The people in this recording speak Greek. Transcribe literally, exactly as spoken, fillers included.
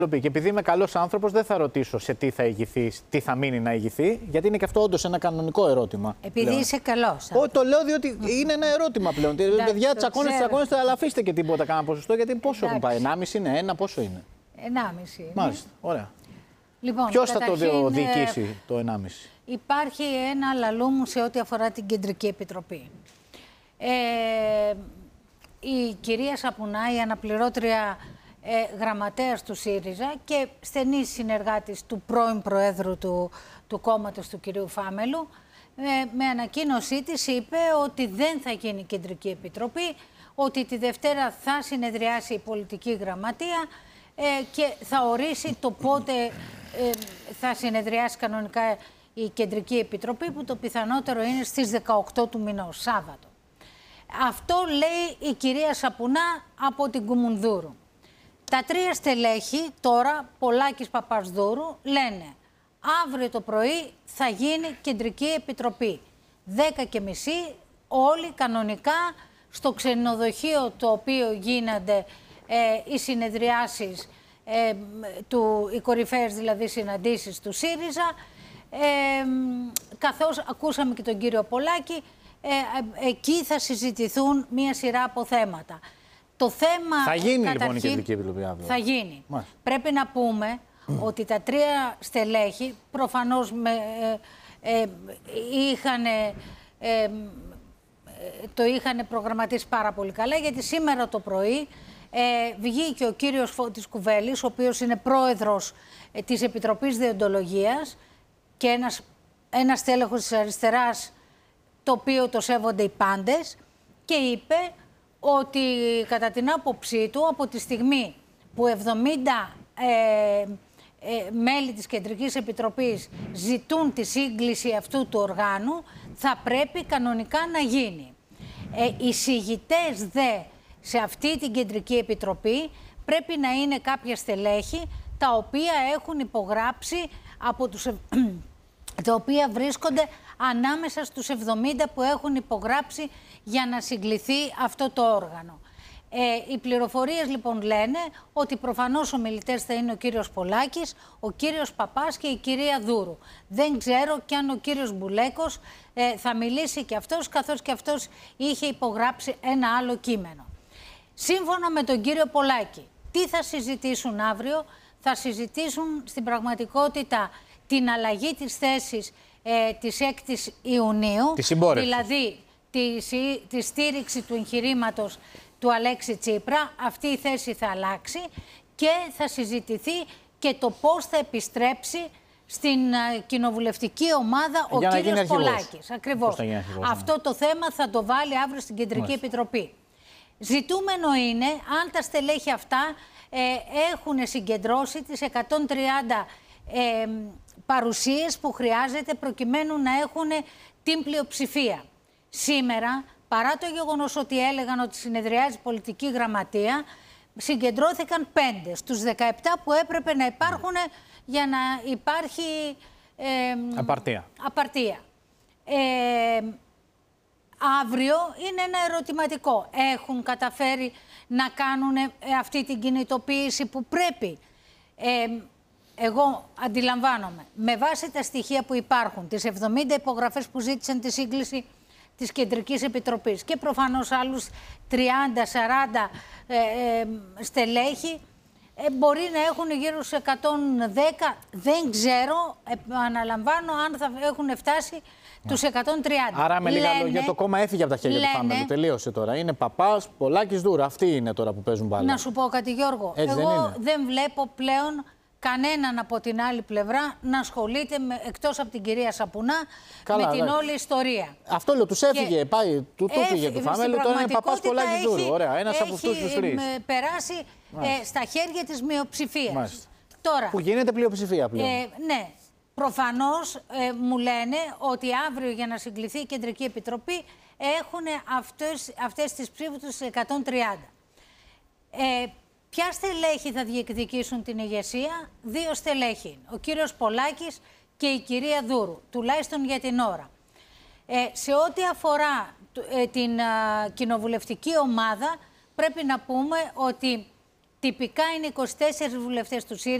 Και επειδή είμαι καλός άνθρωπος, δεν θα ρωτήσω σε τι θα ηγηθεί, τι θα μείνει να ηγηθεί, γιατί είναι και αυτό όντως ένα κανονικό ερώτημα. Επειδή πλέον. Είσαι καλός. Όχι, το λέω διότι είναι ένα ερώτημα πλέον. Παιδιά, τσακώνεστε, τσακώνεστε, αλλά αφήστε και τίποτα κανένα ποσοστό, γιατί πόσο έχουν πάει, ενάμιση είναι, ένα, πόσο είναι. ενάμιση. Μάλιστα, ωραία. Λοιπόν, ποιος θα το καταρχήν, διοικήσει το ενάμιση? Υπάρχει ένα λαλούμου σε ό,τι αφορά την Κεντρική Επιτροπή. Ε, η κυρία Σαπουνά, η αναπληρώτρια ε, γραμματέας του ΣΥΡΙΖΑ και στενής συνεργάτης του πρώην Προέδρου του, του κόμματος του κυρίου Φάμελου, ε, με ανακοίνωσή της είπε ότι δεν θα γίνει Κεντρική Επιτροπή, ότι τη Δευτέρα θα συνεδριάσει η πολιτική γραμματεία ε, και θα ορίσει το πότε ε, θα συνεδριάσει κανονικά η Κεντρική Επιτροπή, που το πιθανότερο είναι στις δεκαοκτώ του μηνός, Σάββατο. Αυτό λέει η κυρία Σαπουνά από την Κουμουνδούρου. Τα τρία στελέχη τώρα, Πολάκης, Παπασδούρου, λένε αύριο το πρωί θα γίνει Κεντρική Επιτροπή. Δέκα και μισή όλοι κανονικά στο ξενοδοχείο το οποίο γίνονται ε, οι συνεδριάσεις, ε, του, οι κορυφαίες δηλαδή συναντήσεις του ΣΥΡΙΖΑ, ε, καθώς ακούσαμε και τον κύριο Πολάκη, ε, ε, εκεί θα συζητηθούν μία σειρά από θέματα. Το θέμα, θα γίνει καταρχήν, λοιπόν η Κεντρική Επιτροπή αύριο. Θα γίνει. Μάλιστα. Πρέπει να πούμε ότι τα τρία στελέχη προφανώς με, ε, ε, είχαν, ε, το είχαν προγραμματίσει πάρα πολύ καλά, γιατί σήμερα το πρωί ε, βγήκε ο κύριος Φώτης Κουβέλης, ο οποίος είναι πρόεδρος ε, της Επιτροπής Δεοντολογίας και ένας, ένας στέλεχος της αριστεράς, το οποίο το σέβονται οι πάντες, και είπε ότι κατά την άποψή του, από τη στιγμή που εβδομήντα ε, ε, μέλη της Κεντρικής Επιτροπής ζητούν τη σύγκληση αυτού του οργάνου, θα πρέπει κανονικά να γίνει. Ε, οι συγητές δε σε αυτή την Κεντρική Επιτροπή πρέπει να είναι κάποια στελέχη τα οποία έχουν υπογράψει από τους... τα οποία βρίσκονται ανάμεσα στους εβδομήντα που έχουν υπογράψει για να συγκληθεί αυτό το όργανο. Ε, οι πληροφορίες λοιπόν λένε ότι προφανώς ομιλητές θα είναι ο κύριος Πολάκης, ο κύριος Παπάς και η κυρία Δούρου. Δεν ξέρω κι αν ο κύριος Μπουλέκος ε, θα μιλήσει και αυτός, καθώς και αυτός είχε υπογράψει ένα άλλο κείμενο. Σύμφωνα με τον κύριο Πολάκη, τι θα συζητήσουν αύριο? Θα συζητήσουν στην πραγματικότητα την αλλαγή της θέσης ε, της έκτης Ιουνίου, τη δηλαδή τη, τη στήριξη του εγχειρήματος του Αλέξη Τσίπρα. Αυτή η θέση θα αλλάξει και θα συζητηθεί και το πώς θα επιστρέψει στην uh, κοινοβουλευτική ομάδα ο κύριος Πολάκης. Ακριβώς. Αυτό το θέμα θα το βάλει αύριο στην Κεντρική Μάλιστα. Επιτροπή. Ζητούμενο είναι αν τα στελέχη αυτά ε, έχουν συγκεντρώσει τις εκατόν τριάντα ε, παρουσίες που χρειάζεται προκειμένου να έχουν την πλειοψηφία. Σήμερα, παρά το γεγονός ότι έλεγαν ότι συνεδριάζει πολιτική γραμματεία, συγκεντρώθηκαν πέντε στους δεκαεπτά που έπρεπε να υπάρχουν για να υπάρχει ε, απαρτία. απαρτία. Ε, αύριο είναι ένα ερωτηματικό. Έχουν καταφέρει να κάνουν αυτή την κινητοποίηση που πρέπει? Ε, Εγώ αντιλαμβάνομαι, με βάση τα στοιχεία που υπάρχουν, τις εβδομήντα υπογραφές που ζήτησαν τη σύγκληση της Κεντρικής Επιτροπής και προφανώς άλλους τριάντα σαράντα ε, ε, στελέχη, ε, μπορεί να έχουν γύρω στους εκατόν δέκα, δεν ξέρω, αναλαμβάνω αν θα έχουν φτάσει τους εκατόν τριάντα. Άρα με λίγα λόγια το κόμμα έφυγε από τα χέρια λένε, του Φάμελου, τελείωσε τώρα. Είναι Παπάς, Πολάκης, Δούρα, αυτοί είναι τώρα που παίζουν μπάλα. Να σου πω κάτι, Γιώργο, Έτσι εγώ δεν, δεν βλέπω πλέον κανέναν από την άλλη πλευρά να ασχολείται με, εκτός από την κυρία Σαπουνά, Καλά, με την δε. όλη ιστορία. Αυτό λέω, τους έφυγε, και πάει, του το έφυγε του Φάμελου, τώρα είναι Παπάς, Πολάκης, Δούρου. Ωραία, ένας από αυτούς τους τρεις. Έχει περάσει ε, στα χέρια της μειοψηφίας. Τώρα, που γίνεται πλειοψηφία πλέον. Ε, ναι, προφανώς ε, μου λένε ότι αύριο για να συγκληθεί η Κεντρική Επιτροπή έχουν αυτές, αυτές τις ψήφους τους εκατόν τριάντα. Ε, Ποια στελέχη θα διεκδικήσουν την ηγεσία? Δύο στελέχη. Ο κύριος Πολάκης και η κυρία Δούρου, τουλάχιστον για την ώρα. Ε, σε ό,τι αφορά ε, την α, κοινοβουλευτική ομάδα, πρέπει να πούμε ότι τυπικά είναι είκοσι τέσσερις βουλευτές του ΣΥΡΙΖΑ.